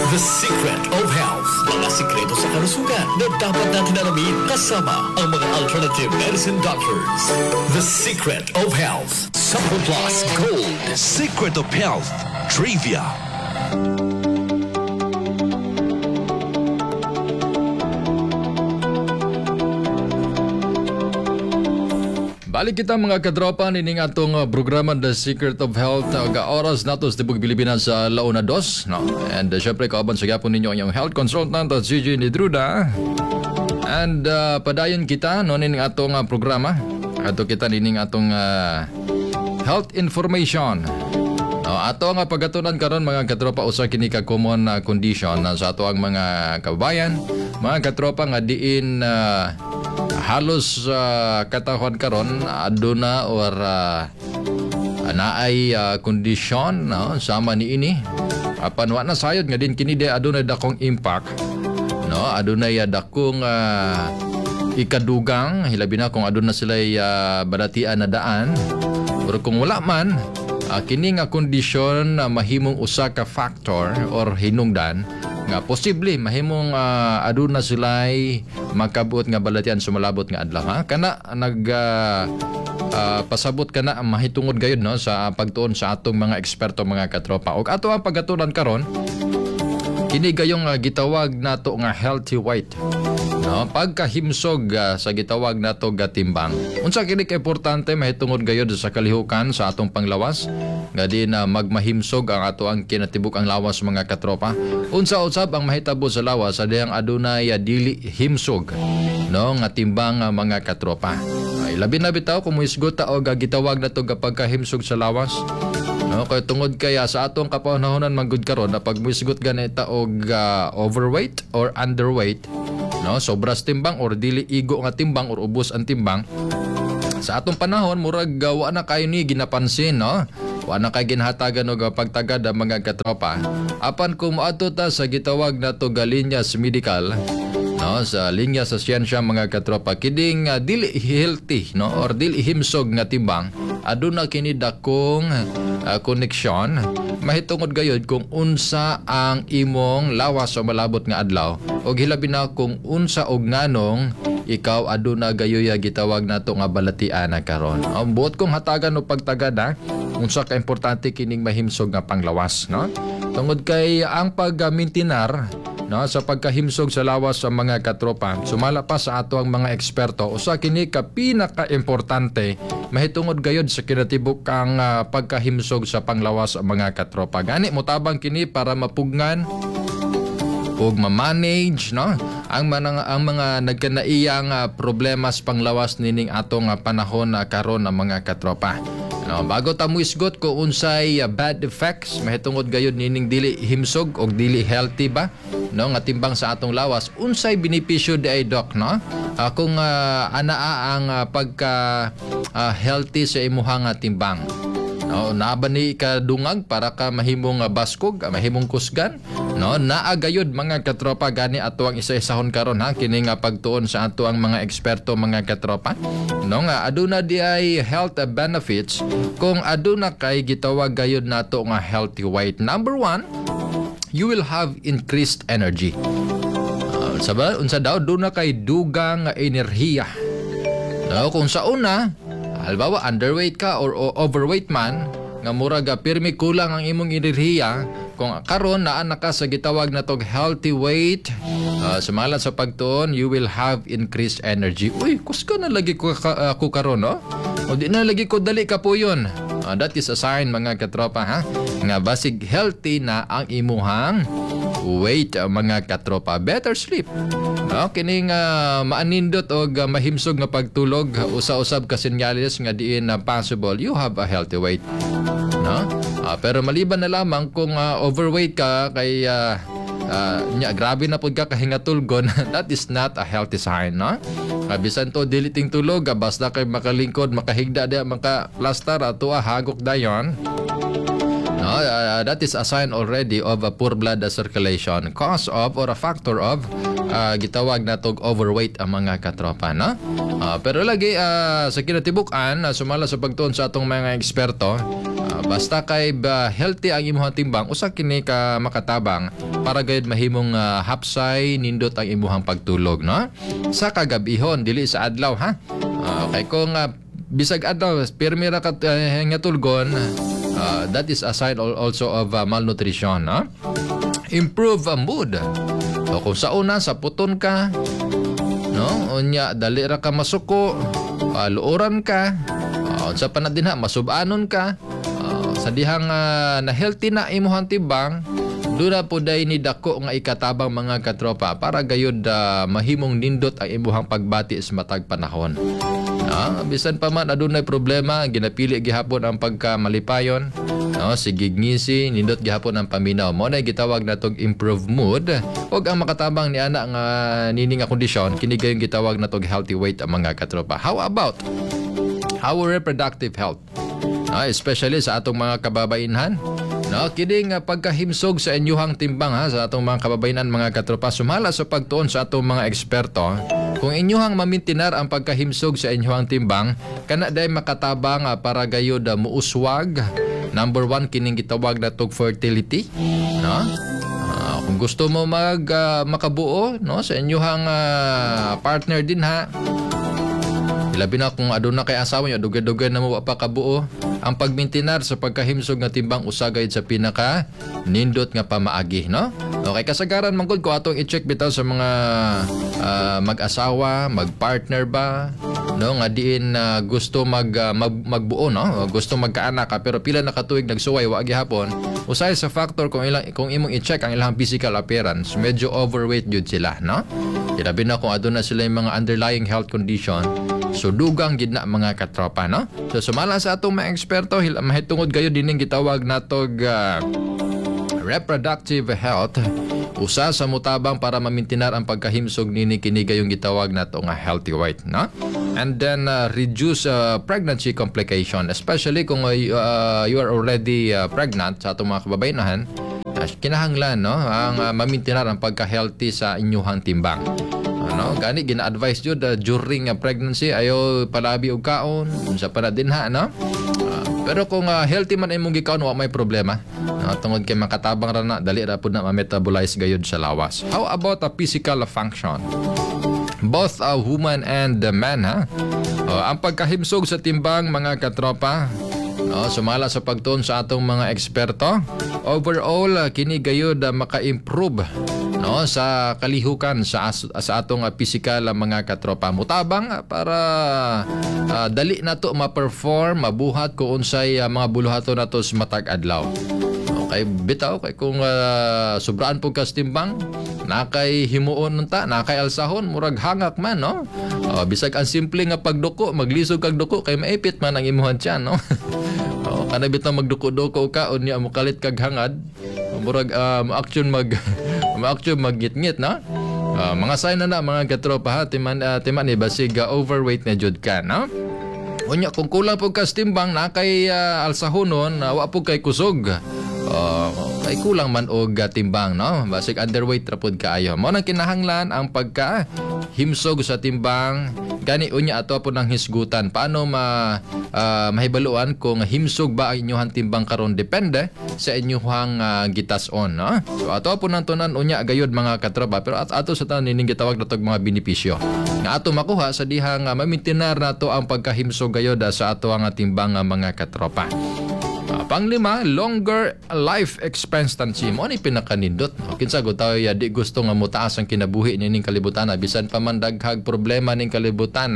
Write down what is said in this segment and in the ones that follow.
The Secret of Health. Mga sikreto sa kalusugan na dapat natin alamin kasama ang mga alternative medicine doctors. The Secret of Health. Supplement Plus Gold. Secret of Health Trivia. Balik kita mga katropa nining atong programa The Secret of Health oras natos tibok Pilipinas sa Launa 2 no? And syempre kauban sa gyapon ninyo ang health consultant at CJ Nidruda. And padayon kita no nining atong programa ato kita nining atong health information. No, ato nga pagatunan karon mga katropa usa kini ka common condition sa ato ang mga kababayan, mga katropa nga diin halos katahon karon aduna or naay kondisyon no sama niini apan wa na sayod nga din kini de adunay dakong impact no adunay dakong ikadugang hilabi na kung aduna sila balatian na daan pero kung wala man kini nga kondisyon mahimong usa ka factor or hinungdan nga posible mahimong aduna sila'y makabuot nga balatian sumalabot nga adlaw ha kana pasabot kana mahitungod gayud no sa pagtuon sa atong mga eksperto mga katropa ug ato ang pagatunan karon kini gayong gitawag nato nga healthy weight no pagkahimsog sa gitawag nato nga timbang unsa kini ka importante mahitungod gayud sa kalihukan sa atong panglawas nga di na magmahimsog ang ato ang kinatibuk ang lawas mga katropa unsa usab ang mahitabo sa lawas sa diyang adunay dili himsog no nga timbang mga katropa ay labi na bitaw kung muisgot ta og gitawag nato nga pagkahimsog sa lawas no kay tungod kaya sa atong kapanahonan manggod karon na pag muisgot ganita og overweight or underweight no sobras timbang or dili igo nga timbang or ubos ang timbang sa atong panahon murag wa na kayo ni ginapansin no wa na kay ginhatagan og pagtagad ang mga katropa apan kung moadto ta sa gitawag nato nga linyas medical no sa linya sa siyensya mga katropa kining dili healthy no or dili himsog nga timbang aduna kini dakong koneksyon mahitungod gayud kung unsa ang imong lawas o malabot nga adlaw og hilabi na kung unsa og nganong ikaw aduna gayoy gitawag nato nga balatian karon ang buot kong hatagan o pagtagad unsa ka importante kining mahimsog nga panglawas no tungod kay ang pagmintinar no sa pagkahimsog sa lawas sa mga katropa sumala pa sa ato ang mga eksperto usa kini ka pinaka-importante mahitungod gayud sa kinatibuk ang pagkahimsog sa panglawas sa mga katropa gani motabang kini para mapugnan ug ma-manage no ang mga nagkanaiyang problema sa panglawas nining atong panahon karon ng mga katropa. No, bago ta muisgot ko unsay bad effects mahitungod gayud nining dili himsog og dili healthy ba no nga timbang sa atong lawas unsay benepisyo di ay doc no kung anaa ang pagka healthy sa imuha nga timbang no naaba ni ka dungag para ka mahimong baskog mahimong kusgan no naa gayud mga katropa gani ato ang isa-isahon karon kini nga pagtuon sa ato ang mga eksperto mga katropa no nga aduna di ay health benefits kung aduna kay gitawag gayud nato nga healthy weight. Number 1, you will have increased energy. Unsa daw duna kay dugang enerhiya. No kung sa una halimbawa underweight ka or overweight man nga murag pirmi kulang ang imong enerhiya kung karon naa ka sa gitawag na tog healthy weight sumala sa pagtuon you will have increased energy uy kuska na lagi ko karon no o di na lagi ko dali ka po yun that is a sign mga katropa nga basig healthy na ang imuhang weight mga katropa better sleep kining maanindot og mahimsog nga pagtulog usa-usab ka senyales nga diin possible you have a healthy weight no pero maliban na lamang kung overweight ka kay grabe na pud ka kahingatulgon that is not a healthy sign no bisan to diliting tulog basta kay makalingkod makahigda di maka plaster ato hagok dayon no that is a sign already of a poor blood circulation cause of or a factor of gitawag natog overweight ang mga katropa no pero lagi sa kinatibuk-an sumala sa pagtuon sa atong mga eksperto Basta kay healthy ang imuhang timbang, usa kini ka makatabang para gayud mahimong hapsay nindot ang imuhang pagtulog, no? Sa kagabihon dili sa adlaw, ha? Okay, kung bisag adlaw pirmi ra ka nga tulgon, that is a sign also of malnutrition, no? Improve mood. So, kung sa una sa puton ka, no? Unya dali ra ka masuko, luoran ka, sa panad din ha masubanon ka, sa dihang na healthy na imuhang timbang, dura po day ni dako nga ikatabang mga katropa para gayud mahimong nindot ang imuhang pagbati sa matag panahon. Bisan pa man adunay problema, ginapili gihapon ang pagkamalipayon, sigig ngisi, nindot gihapon ang paminaw. Mo na gitawag natog improve mood, ug ang makatabang ni ana nga nini nga kondisyon kini gayong gitawag natog healthy weight ang mga katropa. How about our reproductive health? Especially sa atong mga kababainhan, kining pagkahimsog sa inyuhang timbang, sa atong mga kababayanan mga katropa, sumala sa pagtuon sa atong mga eksperto, kung inyuhang mamintinar ang pagkahimsog sa inyuhang timbang, kana day makatabang para gayud muuswag. Number 1 kining gitawag natog fertility, kung gusto mo makabuo, sa inyuhang partner din, ha, labi na kung aduna kay asawa nyo, dugay-dugay na mo pa kabuo, ang pagmintinar sa pagkahimsog nga timbang usagay sa pinaka nindot nga pamaagi, no? Okay, kasagaran manggod ko atong i-check bitaw sa mga mag-asawa, mag-partner ba, no, nga diin gusto magbuo, no? Gusto magkaanak pero pila na katuig nagsuway wa gihapon. Usay sa factor kung imong i-check ang ilang physical appearance, medyo overweight jud sila, no? Labi na kung aduna sila yung mga underlying health condition, so dugang gid na mga katropa, no? So sumala sa atong mga eksperto, mahitungod kayo dining gitawag natog reproductive health, usa sa mutabang para mamintinar ang pagkahimsog nini kini gayong gitawag nato nga healthy weight, no? And then reduce pregnancy complication, especially kung you are already pregnant sa atong mga kababayenan. Kinahanglan, no, ang mamintinar ang pagka-healthy sa inyuhang timbang. Gani gina-advise jud during pregnancy ayo palabi og kaon sa para din, ha, no? Pero kung healthy man imong gikaon, wa may problema. Tungod kay makatabang ra na, dali ra pud na ma-metabolize gayud sa lawas. How about a physical function? Both woman and man, ha? Ang pagkahimsog sa timbang mga katropa, sumala sa pagtuon sa atong mga eksperto, overall kini gayud maka-improve, no, sa kalihukan sa atong physical mga katropa. Mutabang para dali nato ma-perform, mabuhat kung unsay mga buluhaton nato sa matag adlaw. Okay, bitaw kay kung sobraan pug kas timbang, nakay himuon nunta, nakay alsahon, murag hangak man, no? Bisag ang simple nga pagduko, maglisod kag duko kay maipit man ang imuhan tiyan, no? Kana bitaw magduko-duko ka unya mo kalit kag hangad, murag ma-action magngit-ngit, no? Mga sign na mga katropa, ha, timan basig overweight na jud ka, no? Unya kung kulang pug kas timbang, nakay alsahonon, wa pug kay kusog. Kay kulang man og timbang, no? Basig underweight ra pud kaayo. Mao nang kinahanglan ang pagka himsog sa timbang. Gani unya ato po ng hisgutan. Paano mahibaluan kung himsog ba ang inyong timbang karon? Depende sa inyong gitas-on, no? So ato po nang tunan unya gayud mga katropa, pero ato sa tanan ning gitawag natog mga benepisyo nga ato makuha sa dihang mamintinar nato ang pagkahimsog gayud sa ato ang timbang mga katropa. Panglima, longer life expectancy. Mo ni pinakanindot. Kinsa go tayo di gusto nga mutaas ang kinabuhi ning kalibutan, bisan pa man daghag problema ning kalibutan,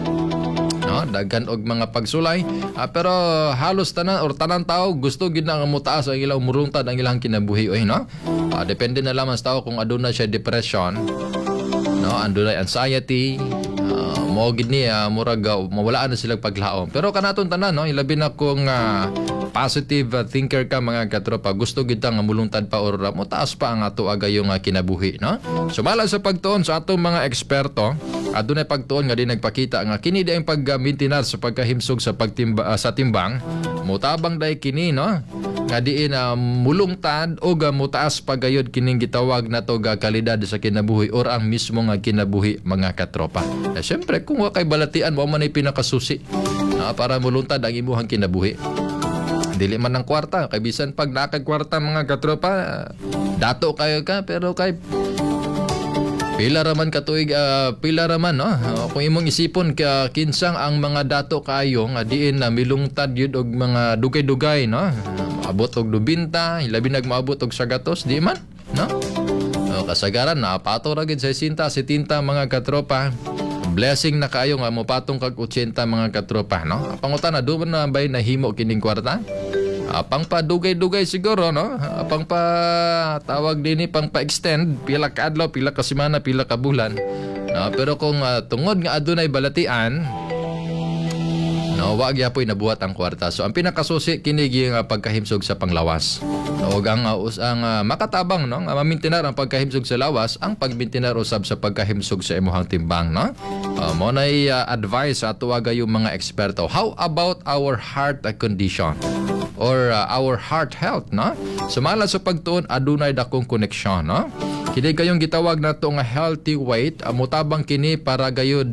no, daghan og mga pagsulay, pero halos tanan tao gusto gid nga mutaas ang ilang murungtad ang ilang kinabuhi, no? Depende na lamang sa tao kung aduna siya depression, no, aduna anxiety, mo gid ni murag mawalaan na silang paglaom. Pero kanaton tanan, no, ilabi na kung positive thinker ka mga katropa, gusto gid nga mulungtad pa or mo taas pa ang ato agayong kinabuhi, no? Sumala sa pagtuon sa atong mga eksperto, adunay pagtuon nga di nagpakita nga kini di ang pagmintinar sa pagkahimsog sa sa timbang, mutabang day kini, no, nga diin mulungtad o mutaas pagayod kining gitawag nato kalidad sa kinabuhi or ang mismo nga kinabuhi mga katropa. Siyempre kung wa kay balatian, wa man ay pinakasusi para mulungtad ang imuhang kinabuhi. Dili man ng kwarta, kay bisan pag nakagkwarta mga katropa, dato kayo ka, pero kay pila raman katuig, pila raman, no? Kung imong isipon ka kinsang ang mga dato kayo nga diin na milungtad yun og mga dugay-dugay, no? Maabot og 20, hilabi nagmaabot og 100, di man, no? Kasagaran na pato ra gid sa 60 mga katropa. Blessing na kayo nga mopatong kag 80 mga katropa, no? Pangutan na duman na bay nahimo kining kwarta. Pang pa dugay-dugay siguro, no? Pang pa tawag din ni pang pa-extend pila ka adlaw, pila ka semana, pila ka bulan. No, pero kung tungod nga adunay balatian, no, wag yapoy nabuhat ang kwarta. So ang pinakasusi kini nga pagkahimsog sa panglawas. O ang makatabang, no, mamintinar ang pagkahimsog sa lawas, ang pagmintinar usab sa pagkahimsog sa imuhang timbang, no. Mo nay advice sa tuwaga yung mga eksperto. How about our heart condition or our heart health, no? Sumala sa pagtuon adunay dakong koneksyon, no. Kini kayong gitawag nato nga healthy weight, mutabang kini para gayud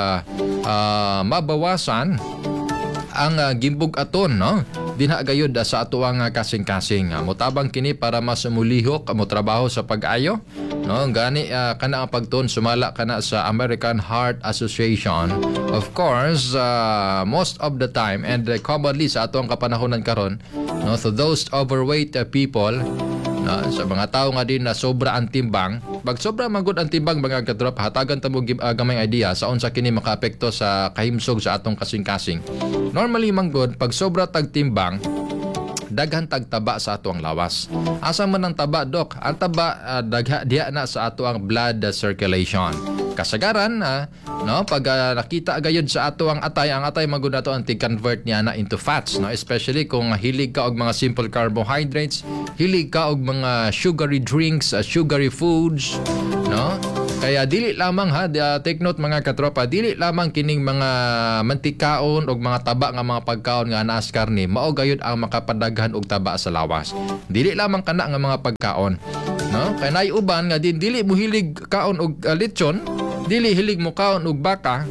mabawasan ang gimbog aton, no? Dinha gayud sa ato ang kasing-kasing. Mutabang kini para mas mulihok mo trabaho sa pag-ayo, no? Gani kana ang pagtuon sumala kana sa American Heart Association. Of course, most of the time and commonly sa ato ang kapanahonan karon, no, to those overweight people, no, sa mga tao nga din na sobra ang timbang, pag sobra magud ang timbang mga katrop, hatagan ta mo gamay idea sa unsa kini makaapekto sa kahimsog sa atong kasing-kasing. Normally manggod pag sobra tag timbang, daghan tagtaba sa ato ang lawas. Asa man ang taba, dok? Ang taba dagha diha na sa ato ang blood circulation. Kasagaran no, pag nakita gayud sa ato ang atay magud nato ang tig-convert niya na into fats, no, especially kung hilig ka og mga simple carbohydrates, hilig ka og mga sugary drinks, sugary foods, no. Kaya dili lamang take note mga katropa, dili lamang kining mga mantikaon og mga taba nga mga pagkaon nga anaas karne mao gayud ang makapadaghan og taba sa lawas. Dili lamang kana nga mga pagkaon, no? Kay nay uban nga dili mo hilig kaon og lechon, dili hilig mo kaon og baka,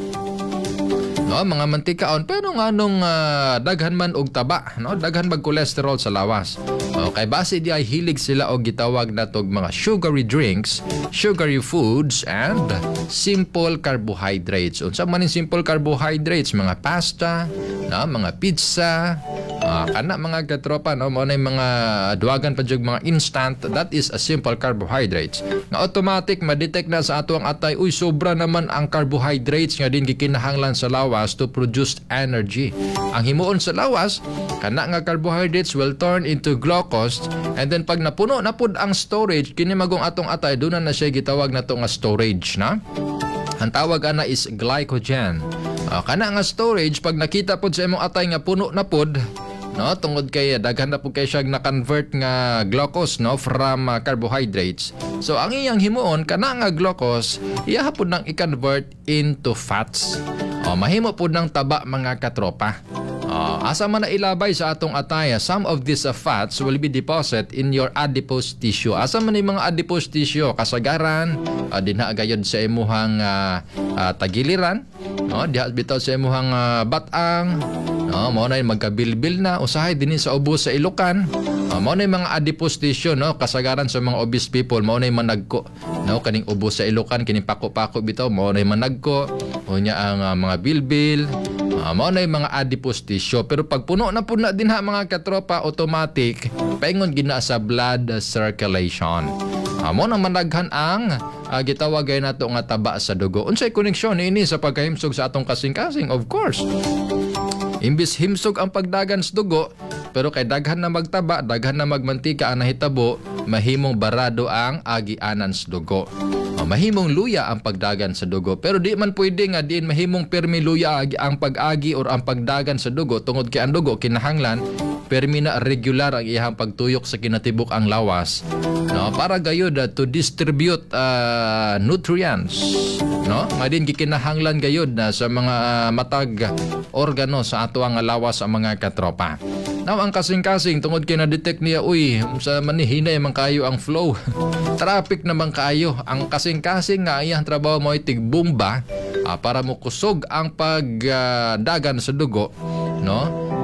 no, mga mantikaon, pero nganong daghan man og taba, no, daghan mag cholesterol sa lawas. Okay, base di ay hilig sila og gitawag natog mga sugary drinks, sugary foods, and simple carbohydrates. Unsa man yung simple carbohydrates? Mga pasta, no, mga pizza, kana mga katropa, no, mo na mga duwagan pa jud mga instant, that is a simple carbohydrates. Na automatic ma-detect na sa ato ang atay, uy, sobra naman ang carbohydrates nga din gikinahanglan sa lawas to produce energy. Ang himuon sa lawas, kana nga carbohydrates will turn into glucose, and then pag napuno na pud ang storage, kini magong atong atay, doon na siya gitawag na to nga storage, na. Ang tawag ana is glycogen. Kana nga storage, pag nakita pud sa imong atay nga puno na pud, no, tungod kay daghan na pud kay siya na-convert nga glucose, no, from carbohydrates. So ang iyang himuon kana nga glucose, iya pud nang i-convert into fats. Mahimo pud ng taba mga katropa. Asa man na ilabay sa atong atay, some of these fats will be deposited in your adipose tissue. Asa man yung mga adipose tissue, kasagaran, dinha gayud sa imuhang tagiliran, no, diha bitaw sa imuhang batang, no, mao na magkabilbil na usahay dinhi sa ubos sa ilukan. Mao na mga adipose tissue, no, kasagaran sa mga obese people, mao na managko, no, kaning ubos sa ilukan, kining pako-pako bitaw, mao na managko, unya ang mga bilbil, mao na mga adipose tissue. Pero pag puno na dinha mga katropa, automatic paingon gina sa blood circulation. Mo nang managhan ang gitawag gay nato nga taba sa dugo. Unsay koneksyon ini sa pagkahimsog sa atong kasing-kasing? Of course, imbis himsog ang pagdagan sa dugo, pero kay daghan na magtaba, daghan na magmantika ang nahitabo, mahimong barado ang agianan sa dugo. Mahimong luya ang pagdagan sa dugo. Pero di man pwede nga diin mahimong permi luya ang pag-agi or ang pagdagan sa dugo, tungod kay ang dugo kinahanglan permi na regular ang iyang pagtuyok sa kinatibuk ang lawas, no, para gayud to distribute nutrients, no, madin gikinahanglan gayud na sa mga matag organo sa ato ang lawas ang mga katropa. Now ang kasing-kasing tungod kay na-detect niya, uy, sa manihinay man kayo ang flow. Traffic naman kayo. Ang kasing-kasing nga iyang trabaho mo ay tigbumba para mo kusog ang pagdagan sa dugo, no?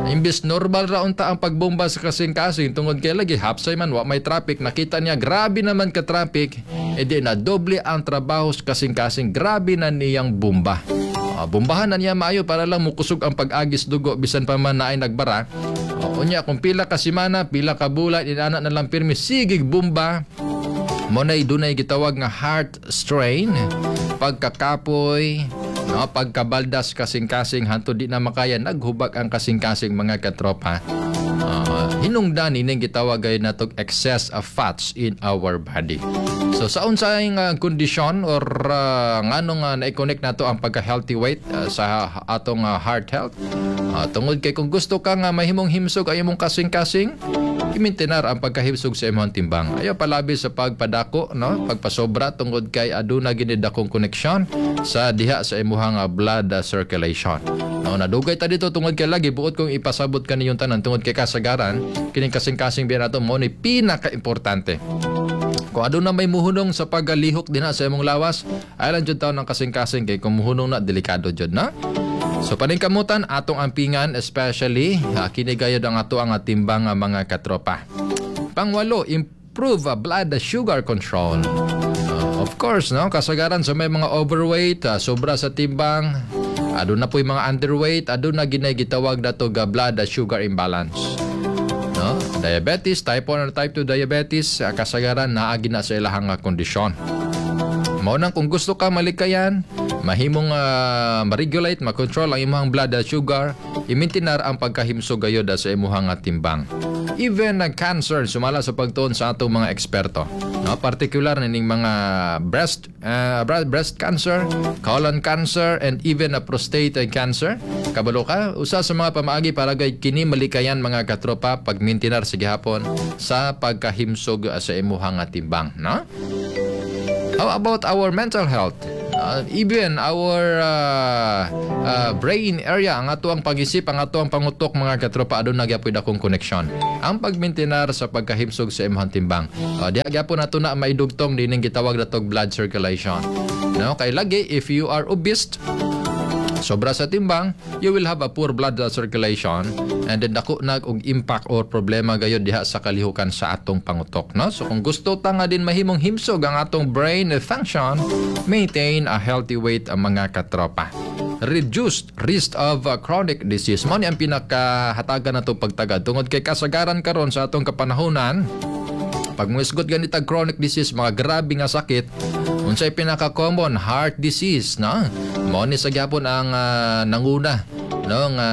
Imbis normal ra unta ang pagbomba sa kasing-kasing tungod kay lagi hapsay man wa may traffic, nakita niya grabe naman ka traffic, edi na doble ang trabaho sa kasing-kasing, grabe na niyang bomba. Bombahan na niya maayo para lang mukusog ang pag-agis dugo bisan pa man na ay nagbara. Unya kung pila ka semana, pila ka bulan, inana na lang pirmi sigig bomba. Monay dunay gitawag nga heart strain, pagkakapoy, no, pagkabaldas kasing-kasing hanto di na makaya naghubag ang kasing-kasing mga katropa. Hinungdan ining gitawag gayud natog excess of fats in our body. So sa unsay kondisyon or nganong na-connect nato ang pagka-healthy weight sa atong heart health? Tungod kay kung gusto ka nga mahimong himsog ay imong kasing-kasing, imintinar ang pagkahimsog sa imong timbang. Ayaw palabi sa pagpadako, no? Pagpasobra tungod kay aduna gid dakong koneksyon sa diha sa imong blood circulation. No, nadugay ta dito tungod kay lagi buot kong ipasabot kaniyong tanan tungod kay kasagaran kining kasing-kasing biya nato mo ni pinaka-importante. Kung aduna may muhunong sa pagalihok dinha sa imong lawas, aylan jud taon ng kasing-kasing kay kung muhunong na delikado jud na. So paningkamutan atong ampingan especially kini gayud ang ato ang timbang mga katropa. Pangwalo, improve blood sugar control. Of course, no, kasagaran sa may mga overweight, sobra sa timbang, aduna po'y mga underweight, aduna ginay gitawag nato ga blood sugar imbalance. No? Diabetes, type 1 or type 2 diabetes, kasagaran naagi na sa ilahang kondisyon. Mao nang kung gusto ka malikayan, mahimong ma-regulate, ma-control ang imong blood sugar, imintinar ang pagkahimsog gayud sa imong timbang. Even cancer sumala sa pagtuon sa atong mga eksperto. No, particular ning mga breast cancer, colon cancer, and even prostate cancer. Kabalo ka, usa sa mga pamaagi para gay kini malikayan mga katropa pagmintinar sa gihapon sa pagkahimsog sa imong timbang, no? How about our mental health? Even our brain area, ang ato ang pag-isip, ang ato ang pangutok mga katropa, adun nagyapoy dakong koneksyon. Ang pagmintinar sa pagkahimsog sa imong timbang. Diha gyapon nato na maidugtong dining gitawag natog blood circulation. No, kay lagi if you are obese, sobra sa timbang, you will have a poor blood circulation and then dako nag og impact or problema gayud diha sa kalihukan sa atong pangutok, no? So kung gusto ta nga din mahimong himsog ang atong brain function, maintain a healthy weight ang mga katropa. Reduced risk of chronic disease. Mao ni ang pinakahatagan nato pagtagad tungod kay kasagaran karon sa atong kapanahonan. Pag muisgot ganitag chronic disease, mga grabe nga sakit, unsay pinaka-common heart disease, no? Mao ni sa gyapon ang nanguna, no, nga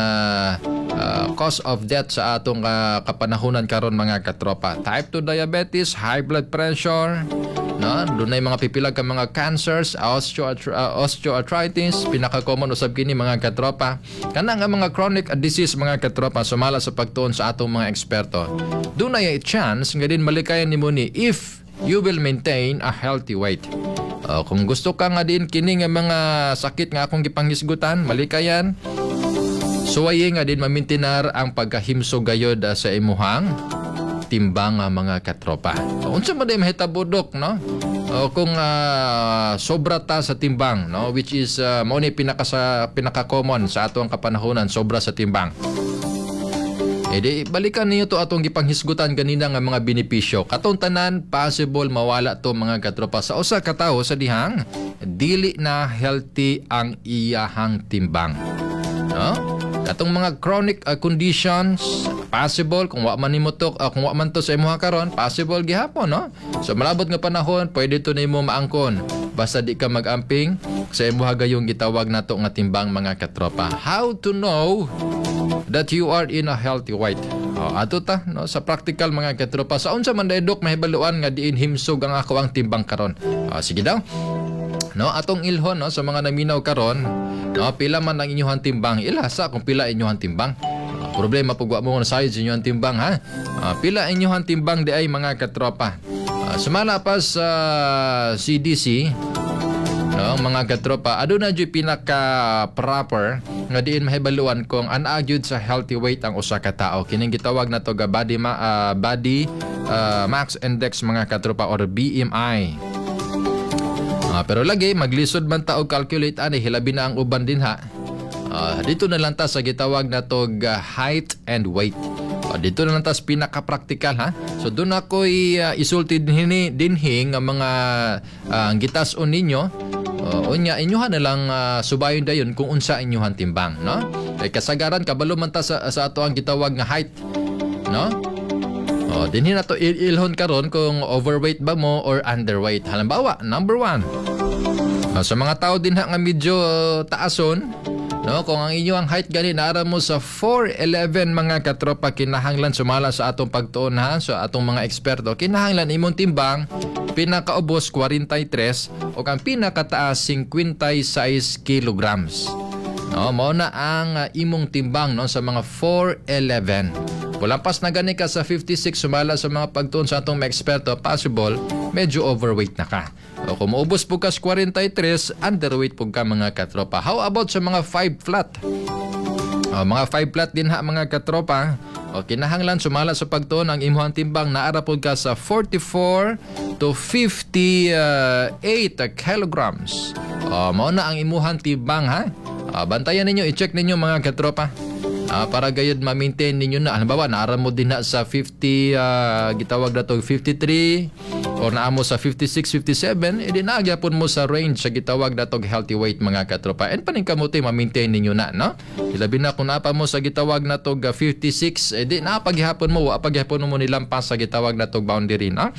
cause of death sa atong kapanahonan karon mga katropa. Type 2 diabetes, high blood pressure, no? Dunay mga pipilag ka mga cancers, osteoarthritis, pinaka-common usab kini mga katropa. Kana nga mga chronic disease mga katropa sumala sa pagtuon sa atong mga eksperto. Dunay chance nga din malikayan nimo ni if you will maintain a healthy weight. Kung gusto ka nga din kini nga mga sakit nga akong gipanghisgutan, malikayan, suwaye nga din mamintinar ang pagkahimsog gayod sa imuhang timbang mga katropa. Unsa man day mahitabo dok, no? Kung sobra ta sa timbang, no, which is mao ni pinaka-common sa atong kapanahonan, sobra sa timbang. Di balikan niyo to atong gipanghisgutan ganina nga mga benepisyo. Katong tanan possible mawala to mga katropa sa usa ka tawo sa dihang dili na healthy ang iyahang timbang. No? Katong mga chronic conditions possible kung wa man nimo to kung wa man to sa imong karon possible gihapon, no? So malabot nga panahon pwede to nimo maangkon basta di ka magamping sa imong gayong gitawag nato nga timbang mga katropa. How to know that you are in a healthy weight? Ato ta, no, sa practical mga katropa, sa unsa man dok mahibaluan nga diin himsog ang ako ang timbang karon. Sige daw. No, atong ilhon, no, sa mga naminaw karon, no, pila man ang inyong timbang, ilhasa kung pila inyong timbang. Problema pag wa mo na size inyong timbang, ha? Pila inyong timbang di ay mga katropa. Sumala pa sa CDC, no, mga katropa, aduna jud pinaka proper nga diin mahibaluan kung anaa jud sa healthy weight ang usa ka tawo. Kining gitawag nato ga body mass index mga katropa or BMI. Pero lagi maglisod man ta og calculate ani hilabi na ang uban din ha. Dito na lang ta sa gitawag na tog height and weight. Dito na lang tas pinaka-practical ha. So doon ako isulti dinhi nga mga ang gitason ninyo. Unya inyohan na lang subayon dayon kung unsa inyohan timbang, no? Kay kasagaran kabalo man ta sa ato ang gitawag nga height, no? Dinhi na to ilhon karon kung overweight ba mo or underweight. Halimbawa, number 1. Sa mga tao din nga medyo taason, no, kung ang inyong height gani naara mo sa 4'11" mga katropa, kinahanglan sumala sa atong pagtuon ha, sa atong mga eksperto, kinahanglan imong timbang pinakaubos 43 o ang pinakataas 56 kilograms. No, mao na ang imong timbang no sa mga 4'11". Pulampas na gani ka sa 56 sumala sa mga pagtuon sa atong mga eksperto, possible medyo overweight na ka. O kung maubos po ka sa 43, underweight po ka mga katropa. How about sa mga 5 flat? Mga 5 flat din ha mga katropa. Kinahanglan sumala sa pagtuon ang imuhang timbang naara po ka sa 44 to 58 kilograms. Mao na ang imuhang timbang ha. Bantayan ninyo, i-check ninyo mga katropa. Para gayud ma-maintain ninyo na. Halimbawa, naara mo din na sa 50, gitawag na to 53 or naamo sa 56, 57, edi nagyapon mo sa range sa gitawag na to healthy weight mga katropa. And paning kamuti ma-maintain ninyo na, no? Ilabi na kung naapa mo sa gitawag na to 56, edi napaghihapon mo, apaghihapon mo nilampas sa gitawag na to boundary, no?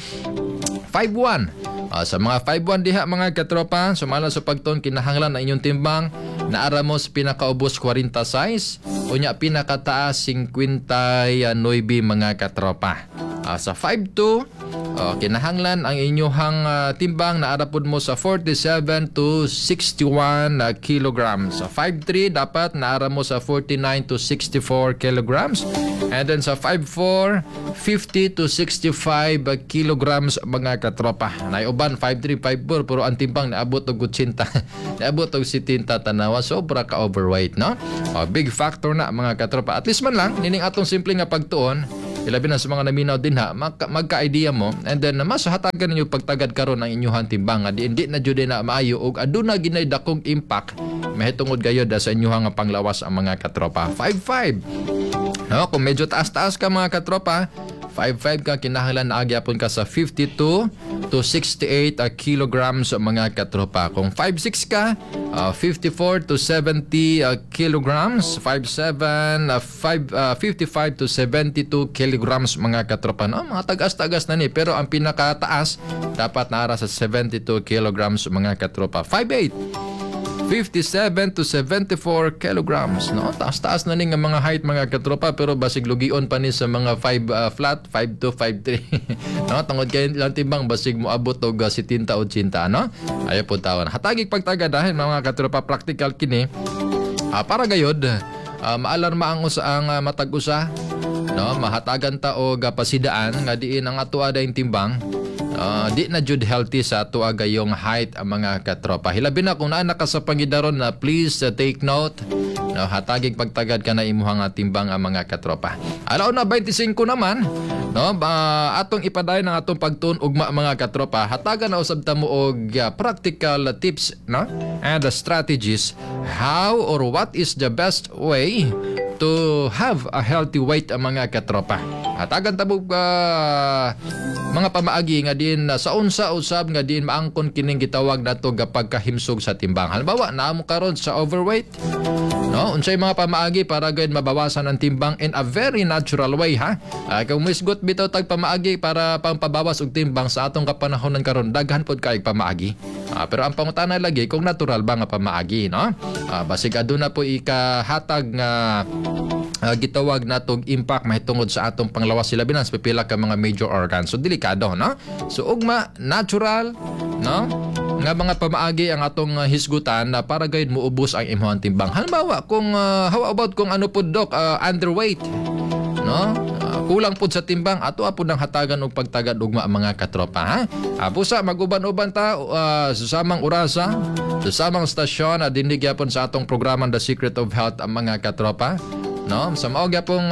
5'1". Sa mga 5'1" diha mga katropa, sumala sa pagtuon kinahanglan na inyong timbang naara mo sa pinakaubos 40 size unya pinakataas 59 mga katropa. Sa 5'2", kinahanglan ang inyong timbang naara pud mo sa 47 to 61 kilograms. Sa 5'3", dapat naara mo sa 49 to 64 kilograms. And then sa 5'4", 50 to 65 kilograms mga katropa. Naiuban 5'3", 5'4", pero ang timbang naabot og 80. Naabot og 70 tanawa, sobra ka overweight, no? Big factor na mga katropa. At least man lang nining atong simple nga pagtuon, ilabi na sa mga naminaw din ha, magka-idea mo, and then mas hatagan ninyo pagtagad karon ang inyong timbang nga di na jud na maayo og aduna ginay dakong impact mahitungod gayud sa inyong panglawas ang mga katropa. 5'5". No, kung medyo taas-taas ka mga katropa, 5'5" ka, kinahanglan na agyapon ka sa 52 to 68 kilograms mga katropa. Kung 5'6" ka, 54 to 70 kilograms. 5'7", 55 to 72 kilograms mga katropa. No? Mga tagas-tagas na ni, pero ang pinakataas dapat naara sa 72 kilograms mga katropa. 5'8", 57 to 74 kilograms, no? Taas-taas na ni nga mga height mga katropa, pero basig lugion pa ni sa mga 5 flat, 5'2", 5'3". No, tungod kay lang timbang basig mo abot og 70 o 80, no? Ayo po tawon. Hatagig pagtagad dahil mga katropa practical kini. Para gayod maalarma ang usaang matag-usa, no? Mahatagan ta og pasidaan nga diin ang ato ada timbang. Di na jud healthy sa ato agayong height ang mga katropa. Hilabi na kung naa ka sa pangidaron na please take note. No, hatagig pagtagad ka na imuhang timbang ang mga katropa. Alaw na 25 naman, no? Atong ipadayon ang atong pagtuon ugma mga katropa. Hatagan na usab ta mo og practical tips, no? And strategies how or what is the best way to have a healthy weight ang mga katropa. Hatagan ta mo mga pamaagi nga din sa unsa usab nga din maangkon kining gitawag nato gapagkahimsog sa timbang. Halimbawa, naamo karon sa overweight, no? Unsay mga pamaagi para gayud mabawasan ang timbang in a very natural way ha. Kung misgot bitaw tag pamaagi para pampabawas og timbang sa atong kapanahonan karon, daghan pod kay pamaagi. Pero ang pangutana lagi kung natural ba nga pamaagi, no? Basig aduna po ikahatag nga gitawag natong impact mahitungod sa atong panglawas sila binas pipila ka mga major organs. So delikado, no? So ugma natural, no? Nga mga pamaagi ang atong hisgutan na para gayud muubos ang imong timbang. Halimbawa, kung how about kung ano pud dok underweight, no? Kulang pud sa timbang, ato apod ang hatagan og pagtagad ugma ang mga katropa ha. Busa maguban-uban ta susamang orasa, susamang stasyon na dindig gyapon sa atong programa The Secret of Health ang mga katropa. No, sa mao gyapong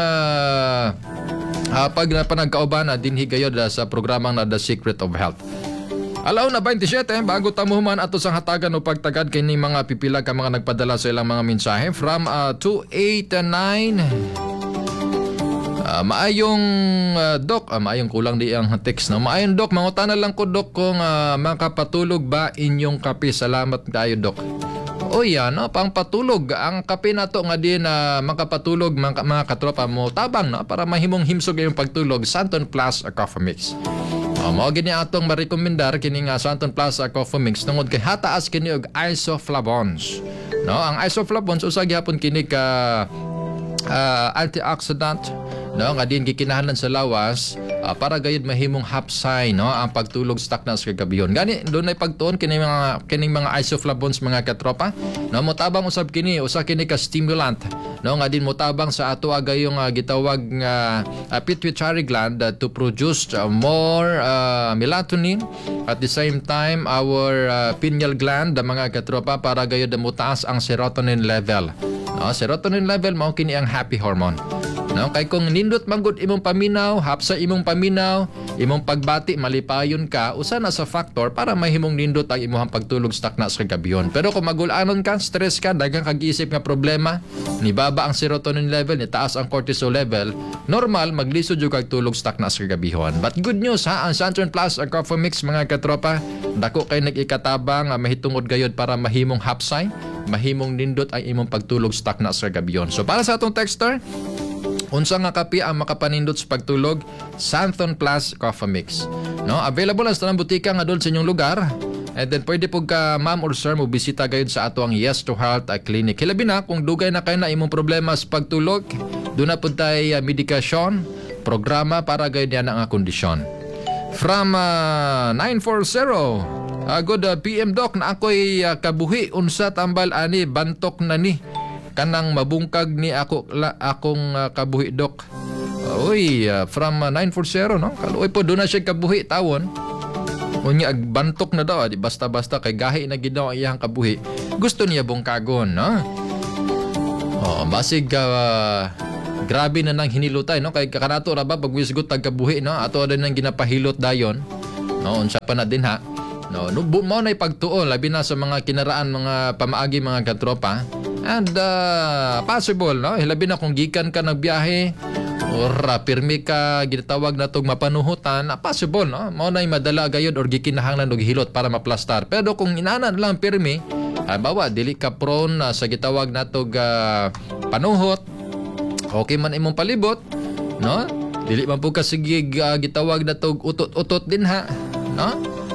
pag panagkauban na dinhi gayod sa programang na The Secret of Health. Alaw na 27 bago tamuhuman ato sang hatagan o pagtagad kini mga pipila ka mga nagpadala sa ilang mga mensahe from 289 maayong Dok, maayong kulang di ang text no. Maayong Dok, mangutana lang ko Dok kung makapatulog ba inyong kape. Salamat kayo Dok. O yan, no, pang patulog ang kape nato nga din makapatulog mga katropa mo tabang no para mahimong himsog yung pagtulog. Santon Plus Coffee Mix. Mao gini atong marekomendar kini nga Santon Plus Coffee Mix tungod kay hataas kini og isoflavones. No, ang isoflavones usa gyapon kini ka antioxidant no nga din gikinahanglan sa lawas para gayud mahimong hapsay no ang pagtulog stuck na sa kagabiyon. Gani dunay pagtuon kining mga isoflavones mga katropa no motabang usab kini usa kini ka stimulant no nga din motabang sa ato gayong gitawag nga pituitary gland to produce more melatonin at the same time our pineal gland mga katropa para gayud mutaas ang serotonin level. No, serotonin level mao kini ang happy hormone. No, kay kung nindot manggod imong paminaw, hapsa imong paminaw, imong pagbati malipayon ka, usa na sa factor para mahimong nindot ang imong pagtulog stuck na sa gabiyon. Pero kung magulanon ka, stress ka, daghang kag-isip nga problema, ni baba ang serotonin level, ni taas ang cortisol level, normal maglisod jud kag tulog stuck na sa gabihon. But good news ha, ang Santon Plus ang Coffee Mix mga katropa, dako kay nag-ikatabang mahitungod gayod para mahimong hapsay, mahimong nindot ang imong pagtulog stuck na sa gabiyon. So para sa atong texter, unsa nga kape ang makapanindot sa pagtulog? Santon Plus Coffee Mix. No, available sa tanang butika nga dol sa inyong lugar. And then pwede po ka ma'am or sir mo bisita gayud sa ato ang Yes to Health Clinic. Hilabi na kung dugay na kayo na imong problema sa pagtulog, doon na po tayo medikasyon, programa para gayud yan ang kondisyon. From 940, good PM Doc na ako'y kabuhi unsa tambal ani bantok na ni kanang mabungkag ni akong kabuhi Doc. Uy, from 940 no. Kaluoy po doon na siya kabuhi tawon. Unya agbantok na daw, di basta-basta kay gahi na gid daw ang iyang kabuhi. Gusto niya bungkagon, no? Basig grabe na nang hinilutay no kay kakanato ra ba pag wisgot tag kabuhi no ato din nang ginapahilot dayon. No, unsa pa na din ha. No, mo na pagtuon labi na sa mga kinaraan mga pamaagi mga katropa. And possible no, hilabi na kung gikan ka nagbiyahe or pirmi ka ginatawag na tong mapanuhutan, possible no, mao nay madala gayud or gikinahanglan og hilot para maplastar. Pero kung inanan lang pirmi, bawa dili ka prone sa gitawag natog panuhot, okay man imong palibot no, dili man po ka sige gitawag natog utot-utot din ha no.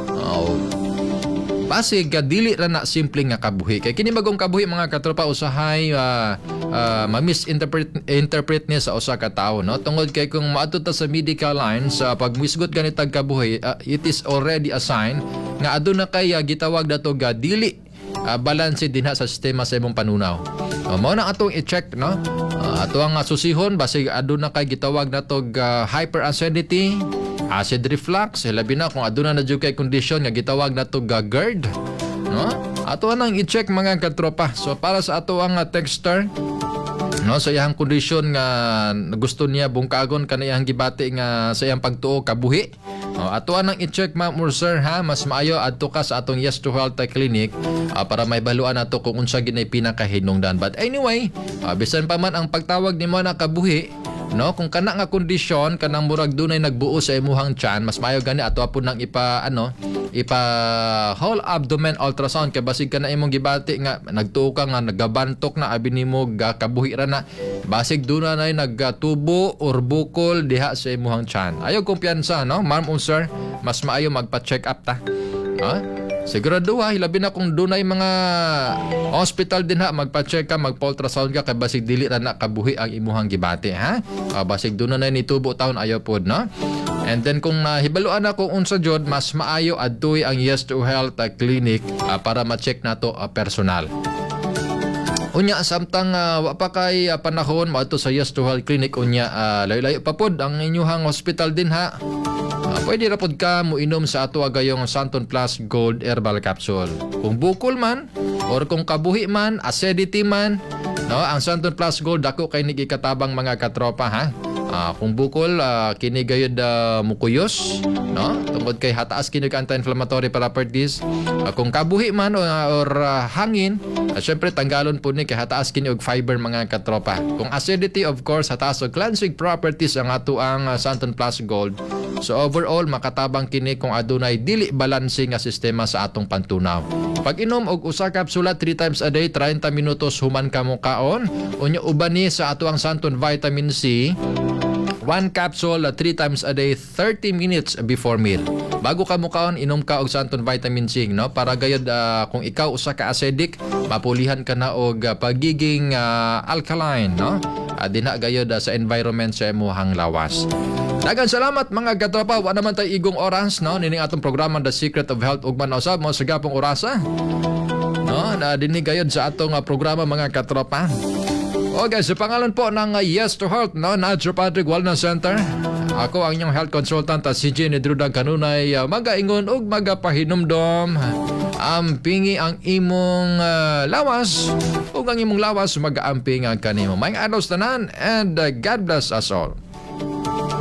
Basig dili ra na simple nga kabuhi kay kini bagong kabuhi mga katropa usahay ma-misinterpret niya sa usa ka tawo no tungod kay kung maadto ta sa medical lines pag misgot ganitag kabuhi it is already a sign nga aduna kay gitawag dato dili balanse dinha sa sistema sa imong panunaw. Mao na atong i-check no. Ato ang susihon basig aduna kay gitawag nato hyperacidity, acid reflux, labi na kung aduna na jud kay condition nga gitawag nato GERD, no? Ato nang i-check mga katropa. So para sa ato ang texter no sa iyang kondisyon nga gusto niya bungkagon kaniyang gibati nga sa iyang pagtuo kabuhi. Ato nang i-check ma'am or sir ha, mas maayo adto ka sa atong Yes to Health Clinic para may baluan nato kung unsa ginay pinakahinungdan. But anyway, bisan pa man ang pagtawag nimo na kabuhi, no, kung kana nga kondisyon kanang murag dunay nagbuo sa imuhang tiyan, mas maayo gani ato apon nang ipa whole abdomen ultrasound kay basig kana imong gibati nga nagtuo ka nga nagabantok na abi nimo kabuhi ra na, basig duna nay nagtubo or bukol diha sa imuhang tiyan. Ayo kumpiyansa no, ma'am o sir, mas maayo magpa-check up ta. Sigurado hilabi na kung dunay mga hospital din ha, magpa-check ka, magpa-ultrasound ka kay basig dili ra na kabuhi ang imuhang gibati ha. Basig duna na ni tubo taon ayo pod no. And then kung nahibaluan na kung unsa jud, mas maayo adtoy ang Yes to Health Clinic para ma-check nato personal. Unya samtang wa pa kay panahon maadto sa Yes to Health Clinic unya layo-layo pa pod ang inyuhang hospital din ha. Pwede ra pod ka moinom sa ato gayong Santon Plus Gold Herbal Capsule. Kung bukol man or kung kabuhi man, acidity man, no, ang Santon Plus Gold dako kay nigikatabang mga katropa ha. Kung bukol kini gayud mukuyos, no? Tungod kay hataas kini ka anti-inflammatory properties. Kung kabuhi man or hangin, syempre tanggalon po ni kay hataas kini og fiber mga katropa. Kung acidity, of course, hataas og cleansing properties ang ato ang Santon Plus Gold. So overall makatabang kini kung adunay dili balancing nga sistema sa atong pantunaw. Pag inom og usa kapsula 3 times a day, 30 minutos human kamo kaon. Unya uban ni sa ato ang Santon Vitamin C, 1 capsule 3 times a day, 30 minutes before meal. Bago ka mukaon, inom ka og Santon Vitamin C, no? Para gayud kung ikaw usa ka acidic, mapulihan ka na og pagiging alkaline, no? Dinha gayud sa environment sa imong lawas. Dagan salamat mga katropa. Wa naman tay igong oras, no? Nining atong programa The Secret of Health ug man usab mo sa gapong orasa. No, na dinhi gayud sa atong programa mga katropa. Okay, sa pangalan po ng Yes to Health, no, Naturopathic Wellness Center. Ako ang inyong health consultant si Jenny Drudang kanunay magaingon ug magapahinumdom. Ampingi ang imong lawas ug ang imong lawas mag-aamping ang kanimo. Maayong adlaw tanan and God bless us all.